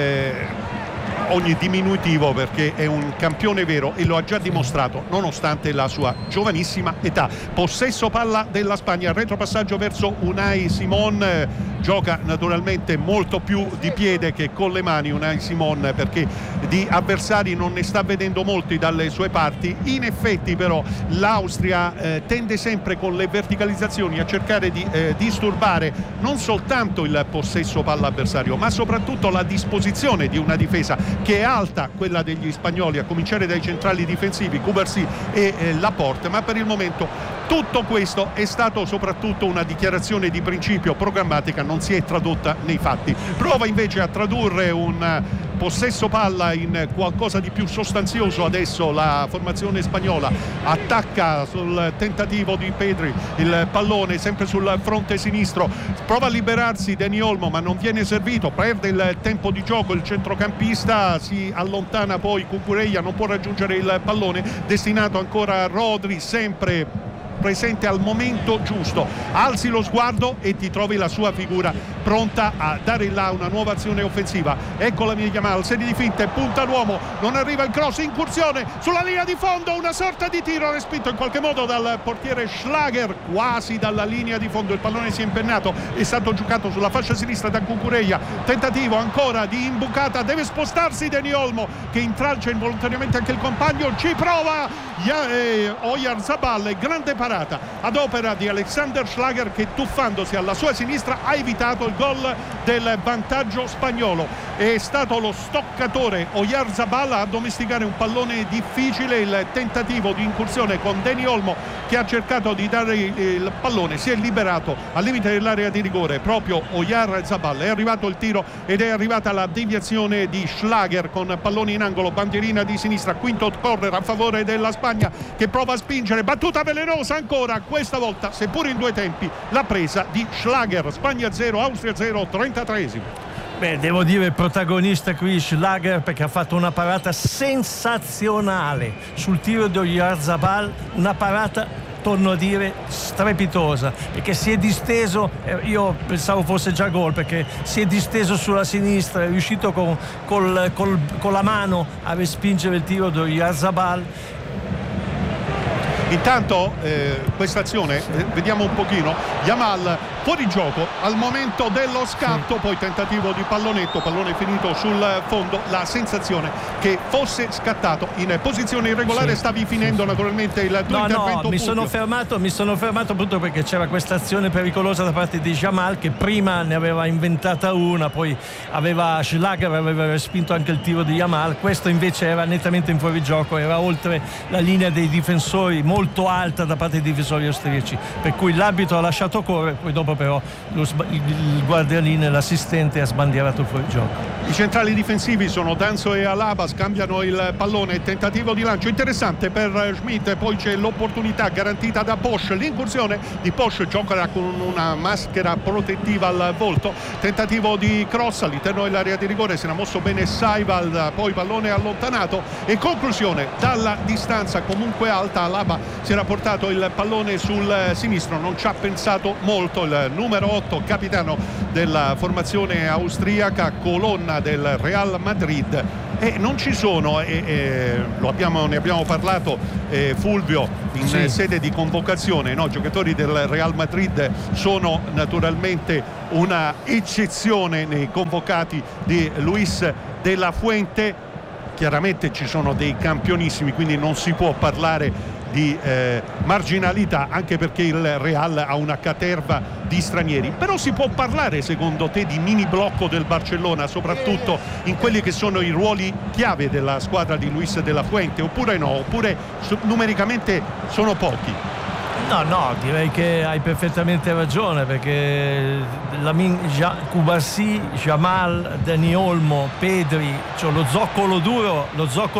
A: diminutivo, perché è un campione vero e lo ha già dimostrato nonostante la sua giovanissima età. Possesso palla della Spagna, retropassaggio verso Unai Simón, gioca naturalmente molto più di piede che con le mani Unai Simón, perché di avversari non ne sta vedendo molti dalle sue parti. In effetti però l'Austria tende sempre con le verticalizzazioni a cercare di disturbare non soltanto il possesso palla avversario, ma soprattutto la disposizione di una difesa che è alta, quella degli spagnoli, a cominciare dai centrali difensivi Cubarsí e Laporte. Ma per il momento tutto questo è stato soprattutto una dichiarazione di principio programmatica, non si è tradotta nei fatti. Prova invece a tradurre un possesso palla in qualcosa di più sostanzioso adesso la formazione spagnola, attacca sul tentativo di Pedri il pallone sempre sul fronte sinistro, prova a liberarsi Dani Olmo ma non viene servito, perde il tempo di gioco il centrocampista, si allontana poi Cucurella, non può raggiungere il pallone, destinato ancora a Rodri, sempre presente al momento giusto. Alzi lo sguardo e ti trovi la sua figura pronta a dare là una nuova azione offensiva. Ecco la mia Yamal, serie di finte, punta l'uomo, non arriva il cross, incursione sulla linea di fondo, una sorta di tiro respinto in qualche modo dal portiere Schlager, quasi dalla linea di fondo, il pallone si è impennato, è stato giocato sulla fascia sinistra da Cucurella, tentativo ancora di imbucata, deve spostarsi Dani Olmo che intralcia involontariamente anche il compagno, ci prova Oyarzabal, grande parata ad opera di Alexander Schlager che tuffandosi alla sua sinistra ha evitato il gol del vantaggio spagnolo. È stato lo stoccatore Oyarzabal a domesticare un pallone difficile, il tentativo di incursione con Dani Olmo che ha cercato di dare il pallone, si è liberato al limite dell'area di rigore proprio Oyarzabal, è arrivato il tiro ed è arrivata la deviazione di Schlager con pallone in angolo, bandierina di sinistra, quinto corner a favore della Spagna che prova a spingere, battuta velenosa ancora, questa volta seppur in due tempi la presa di Schlager. Spagna 0, Austria 0, 33esimo.
C: Beh, devo dire protagonista qui Schlager, perché ha fatto una parata sensazionale sul tiro di Oyarzabal, una parata, torno a dire, strepitosa, perché si è disteso, io pensavo fosse già gol, perché si è disteso sulla sinistra, è riuscito con la mano a respingere il tiro di Oyarzabal.
A: Intanto questa azione, vediamo un pochino, Yamal fuori gioco al momento dello scatto, sì. Poi tentativo di pallonetto, pallone finito sul fondo, la sensazione che fosse scattato in posizione irregolare, sì. Stavi finendo naturalmente il tuo intervento.
C: No, mi sono fermato appunto perché c'era questa azione pericolosa da parte di Yamal che prima ne aveva inventata una, poi Schlager aveva respinto anche il tiro di Yamal, questo invece era nettamente in fuorigioco, era oltre la linea dei difensori, molto alta da parte dei difensori austriaci, per cui l'arbitro ha lasciato correre, poi dopo però il guardialino e l'assistente ha sbandierato il fuorigioco.
A: I centrali difensivi sono Danso e Alaba, scambiano il pallone, tentativo di lancio interessante per Schmidt, poi c'è l'opportunità garantita da Bosch, l'incursione di Bosch, giocherà con una maschera protettiva al volto, tentativo di cross all'interno dell'area di rigore, se ne ha mosso bene Saival, poi pallone allontanato e conclusione dalla distanza comunque alta. Alaba si era portato il pallone sul sinistro, non ci ha pensato molto il numero 8, capitano della formazione austriaca, colonna del Real Madrid, e non ci sono, ne abbiamo parlato Fulvio in sede di convocazione, no? Giocatori del Real Madrid sono naturalmente una eccezione nei convocati di Luis de la Fuente. chiaramente ci sono dei campionissimi, quindi non si può parlare di marginalità, anche perché il Real ha una caterva di stranieri. Però si può parlare, secondo te, di mini blocco del Barcellona, soprattutto in quelli che sono i ruoli chiave della squadra di Luis de la Fuente, oppure no? Oppure numericamente sono pochi?
C: No, direi che hai perfettamente ragione, perché Cubarsí, Yamal, Dani Olmo, Pedri, cioè lo zoccolo duro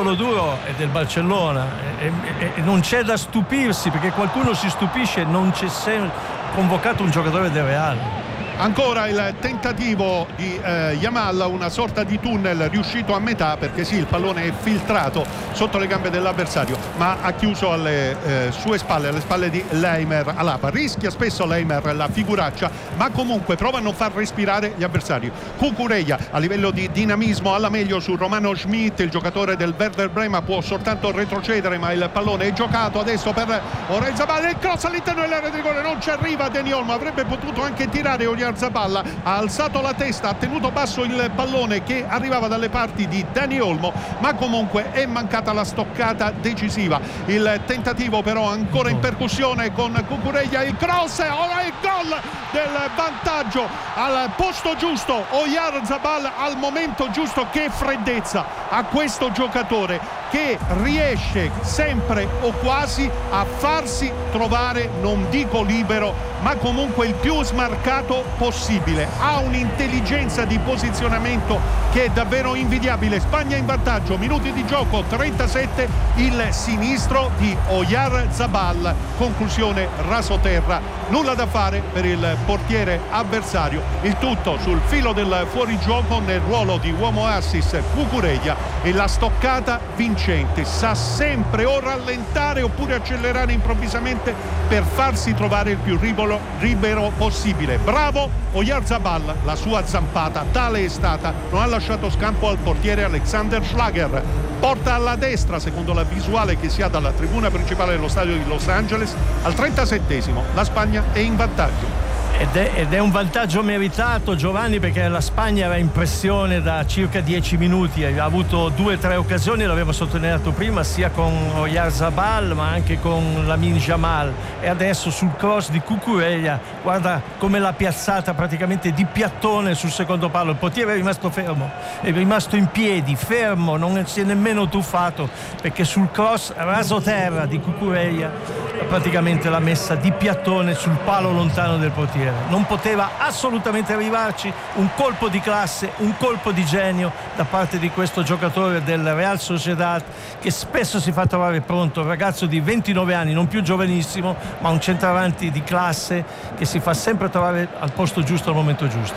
C: è del Barcellona, e non c'è da stupirsi, perché qualcuno si stupisce, non c'è convocato un giocatore del Real.
A: Ancora il tentativo di Yamal, una sorta di tunnel riuscito a metà, perché sì, il pallone è filtrato sotto le gambe dell'avversario, ma ha chiuso alle sue spalle, alle spalle di Leimer Alaba. Rischia spesso Leimer la figuraccia, ma comunque prova a non far respirare gli avversari. Cucurella a livello di dinamismo alla meglio su Romano Schmidt, il giocatore del Werder Brema, può soltanto retrocedere, ma il pallone è giocato adesso per Oyarzabal, il cross all'interno dell'area di rigore, non ci arriva Dani Olmo, avrebbe potuto anche tirare Oyarzabal, ha alzato la testa, ha tenuto basso il pallone che arrivava dalle parti di Dani Olmo, ma comunque è mancata la stoccata decisiva. Il tentativo però ancora in percussione con Cucurella, il cross, ora il gol del vantaggio al posto giusto, Oyarzabal al momento giusto. Che freddezza a questo giocatore, che riesce sempre o quasi a farsi trovare, non dico libero, ma comunque il più smarcato possibile. Ha un'intelligenza di posizionamento che è davvero invidiabile. Spagna in vantaggio, minuti di gioco 37, il sinistro di Oyarzabal, conclusione rasoterra, nulla da fare per il portiere avversario. Il tutto sul filo del fuorigioco, nel ruolo di uomo assist Cucurella, e la stoccata vincente. Sa sempre o rallentare oppure accelerare improvvisamente per farsi trovare il più libero possibile. Bravo Oyarzabal, la sua zampata tale è stata, non ha lasciato scampo al portiere Alexander Schlager. Porta alla destra, secondo la visuale che si ha dalla tribuna principale dello stadio di Los Angeles. Al 37esimo la Spagna è in vantaggio.
C: Ed è un vantaggio meritato, Giovanni, perché la Spagna era in pressione da circa 10 minuti, ha avuto 2-3 occasioni, l'avevo sottolineato prima, sia con Oyarzabal ma anche con Lamine Yamal, e adesso sul cross di Cucurella, guarda come l'ha piazzata praticamente di piattone sul secondo palo. Il portiere è rimasto fermo, è rimasto in piedi, fermo, non si è nemmeno tuffato, perché sul cross rasoterra di Cucurella praticamente l'ha messa di piattone sul palo lontano del portiere. Non poteva assolutamente arrivarci. Un colpo di classe, un colpo di genio da parte di questo giocatore del Real Sociedad, che spesso si fa trovare pronto, un ragazzo di 29 anni, non più giovanissimo, ma un centravanti di classe che si fa sempre trovare al posto giusto al momento giusto.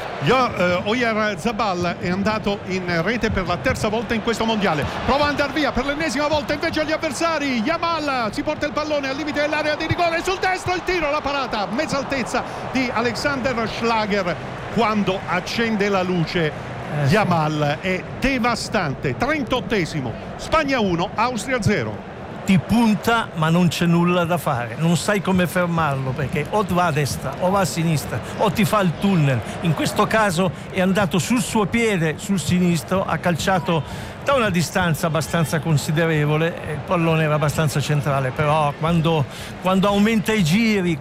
A: Oyarzabal è andato in rete per la terza volta in questo mondiale, prova ad andare via per l'ennesima volta invece agli avversari. Yamal si porta il pallone al limite dell'area di rigore, sul destro il tiro, la parata mezza altezza di Alexander Schlager. Quando accende la luce Yamal è devastante. 38esimo, Spagna 1, Austria 0.
C: Ti punta, ma non c'è nulla da fare, non sai come fermarlo, perché o va a destra o va a sinistra o ti fa il tunnel. In questo caso è andato sul suo piede, sul sinistro, ha calciato da una distanza abbastanza considerevole, il pallone era abbastanza centrale, però quando aumenta i giri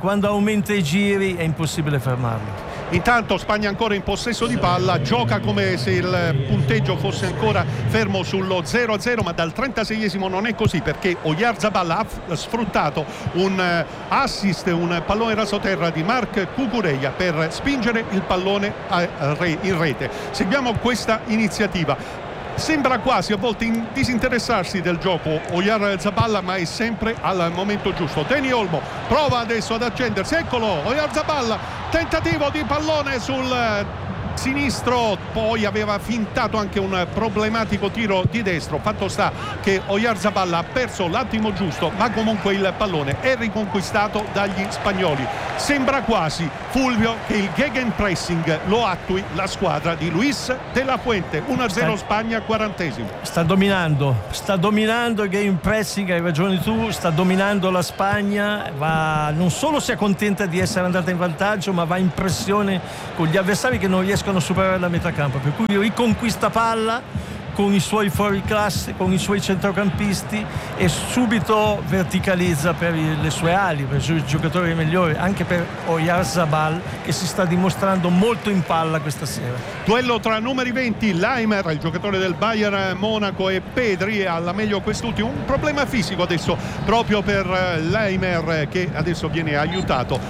C: è impossibile fermarlo.
A: Intanto Spagna ancora in possesso di palla, gioca come se il punteggio fosse ancora fermo sullo 0-0, ma dal 36esimo non è così, perché Oyarzabal ha sfruttato un assist, un pallone rasoterra di Marc Cucurella per spingere il pallone in rete. Seguiamo questa iniziativa. Sembra quasi a volte disinteressarsi del gioco Oyarzabal, ma è sempre al momento giusto. Dani Olmo prova adesso ad accendersi, eccolo Oyarzabal, tentativo di pallone sul sinistro, poi aveva fintato anche un problematico tiro di destro. Fatto sta che Oyarzabal ha perso l'attimo giusto, ma comunque il pallone è riconquistato dagli spagnoli. Sembra quasi, Fulvio, che il gegenpressing lo attui la squadra di Luis de la Fuente. 1-0 Spagna, 40esimo.
C: Sta dominando il gegenpressing, hai ragione tu, sta dominando la Spagna, non solo si accontenta di essere andata in vantaggio, ma va in pressione con gli avversari che non riescono a superare la metà campo, per cui riconquista palla con i suoi fuoriclasse, con i suoi centrocampisti, e subito verticalizza per le sue ali, per i suoi giocatori migliori, anche per Oyarzabal, che si sta dimostrando molto in palla questa sera.
A: Duello tra numeri 20, Laimer, il giocatore del Bayern Monaco, e Pedri, alla meglio quest'ultimo. Un problema fisico adesso proprio per Laimer, che adesso viene aiutato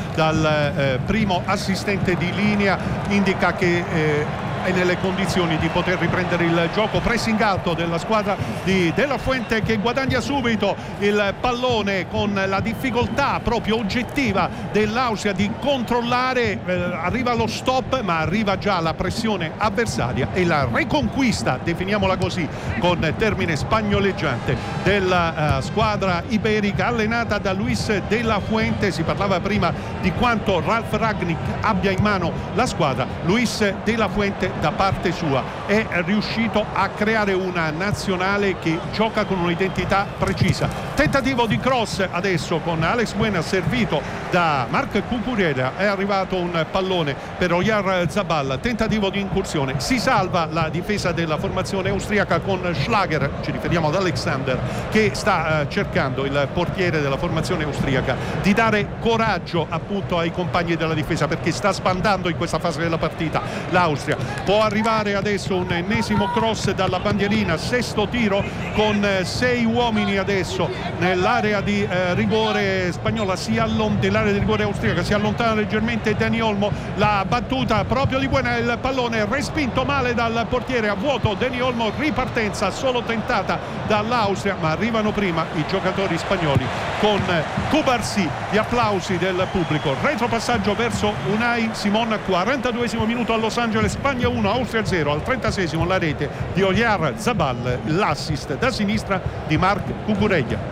A: dal primo assistente di linea, indica che è nelle condizioni di poter riprendere il gioco. Pressing alto della squadra di De La Fuente, che guadagna subito il pallone con la difficoltà proprio oggettiva dell'Austria di controllare. Arriva lo stop, ma arriva già la pressione avversaria e la riconquista, definiamola così con termine spagnoleggiante, della squadra iberica allenata da Luis De La Fuente. Si parlava prima di quanto Ralf Rangnick abbia in mano la squadra. Luis De La Fuente da parte sua è riuscito a creare una nazionale che gioca con un'identità precisa. Tentativo di cross adesso con Alex Buena, servito da Marc Cucurella. È arrivato un pallone per Oyarzabal, tentativo di incursione. Si salva la difesa della formazione austriaca con Schlager, ci riferiamo ad Alexander, che sta cercando, il portiere della formazione austriaca, di dare coraggio appunto ai compagni della difesa, perché sta sbandando in questa fase della partita l'Austria. Può arrivare adesso un ennesimo cross dalla bandierina, sesto tiro con 6 uomini adesso nell'area di rigore spagnola, dell'area di rigore austriaca. Si allontana leggermente Dani Olmo, la battuta proprio di Buena, il pallone respinto male dal portiere a vuoto. Dani Olmo, ripartenza solo tentata dall'Austria, ma arrivano prima i giocatori spagnoli con Cubarsí, gli applausi del pubblico. Retropassaggio verso Unai Simon, 42esimo minuto a Los Angeles, Spagna 1, Austria 0. Al 36esimo la rete di Oyarzabal, l'assist da sinistra di Marc Cucurella.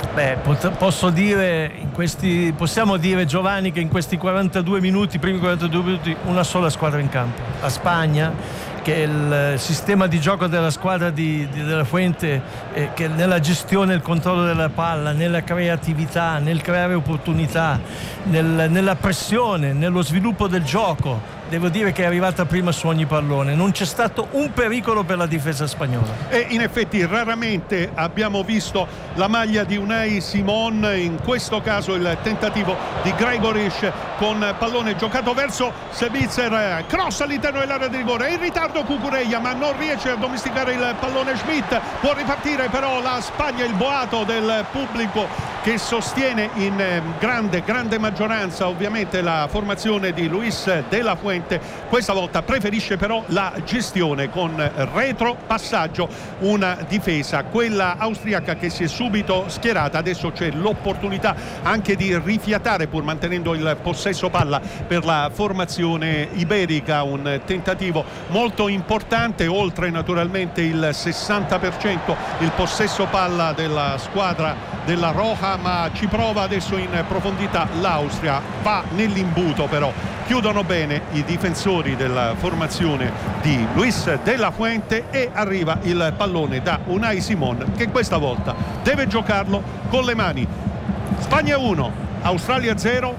C: Possiamo dire, Giovanni, che in questi 42 minuti, primi 42 minuti, una sola squadra in campo, la Spagna, che il sistema di gioco della squadra di De La Fuente, che nella gestione e il controllo della palla, nella creatività, nel creare opportunità, nella pressione, nello sviluppo del gioco, devo dire che è arrivata prima su ogni pallone. Non c'è stato un pericolo per la difesa spagnola. E
A: in effetti raramente abbiamo visto la maglia di Unai Simon, in questo caso il tentativo di Gregoric con pallone giocato verso Sabitzer, cross all'interno dell'area di rigore, è in ritardo Cucurella ma non riesce a domesticare il pallone Schmidt. Può ripartire però la Spagna, il boato del pubblico che sostiene in grande maggioranza ovviamente la formazione di Luis De La Fuente. Questa volta preferisce però la gestione con retropassaggio, una difesa, quella austriaca, che si è subito schierata. Adesso c'è l'opportunità anche di rifiatare, pur mantenendo il possesso palla, per la formazione iberica. Un tentativo molto importante, oltre naturalmente il 60% il possesso palla della squadra della Roja, ma ci prova adesso in profondità l'Austria, va nell'imbuto però. Chiudono bene i difensori della formazione di Luis De La Fuente e arriva il pallone da Unai Simon, che questa volta deve giocarlo con le mani. Spagna 1, Australia 0,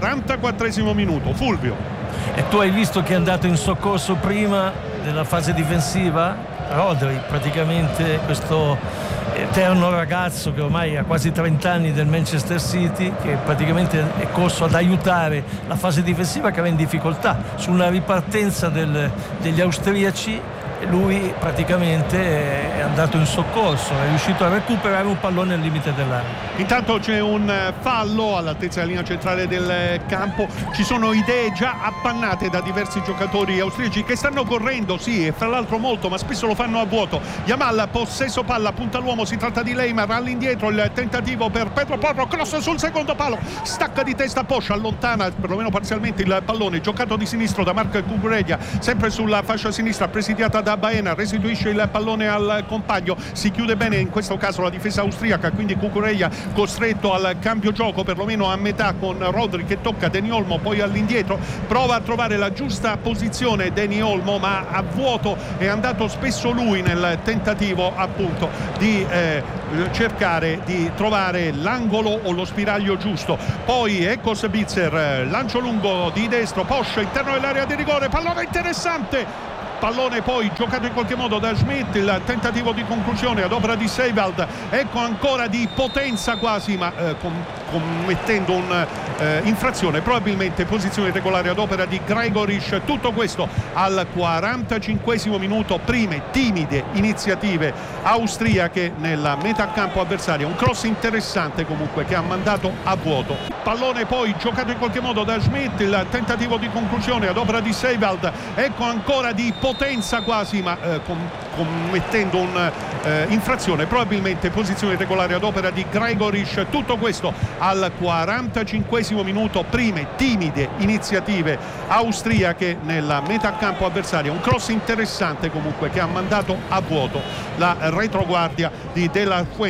A: 44esimo minuto. Fulvio.
C: E tu hai visto che è andato in soccorso prima della fase difensiva? Rodri, praticamente questo eterno ragazzo che ormai ha quasi 30 anni del Manchester City, che praticamente è corso ad aiutare la fase difensiva che era in difficoltà su una ripartenza degli austriaci. Lui praticamente è andato in soccorso, è riuscito a recuperare un pallone al limite dell'area.
A: Intanto c'è un fallo all'altezza della linea centrale del campo. Ci sono idee già appannate da diversi giocatori austriaci che stanno correndo, sì, e fra l'altro molto, ma spesso lo fanno a vuoto. Yamal, possesso palla, punta l'uomo, si tratta di Laimer, all'indietro il tentativo per Pedro Porro, cross sul secondo palo, stacca di testa Posch, allontana perlomeno parzialmente il pallone, giocato di sinistro da Marc Cucurella, sempre sulla fascia sinistra, presidiata da Baena, restituisce il pallone al compagno. Si chiude bene in questo caso la difesa austriaca, quindi Cucurella costretto al cambio gioco perlomeno a metà, con Rodri che tocca Dani Olmo, poi all'indietro prova a trovare la giusta posizione Dani Olmo, ma a vuoto. È andato spesso lui nel tentativo appunto di cercare di trovare l'angolo o lo spiraglio giusto. Poi ecco Sabitzer, lancio lungo di destro, Posch interno dell'area di rigore, pallone interessante pallone poi giocato in qualche modo da Schmidt, il tentativo di conclusione ad opera di Seiwald, ecco ancora di Potenza quasi, ma commettendo un'infrazione, probabilmente posizione regolare ad opera di Gregoric. Tutto questo al 45esimo minuto, prime timide iniziative austriache nella metà campo avversaria, un cross interessante comunque che ha mandato a vuoto. Pallone poi giocato in qualche modo da Schmidt, il tentativo di conclusione ad opera di Seiwald, ecco ancora di Potenza quasi, ma commettendo un'infrazione, probabilmente posizione regolare ad opera di Gregoric. Tutto questo al 45esimo minuto, prime timide iniziative austriache nella metà campo avversaria, un cross interessante comunque che ha mandato a vuoto la retroguardia di De La Fuente.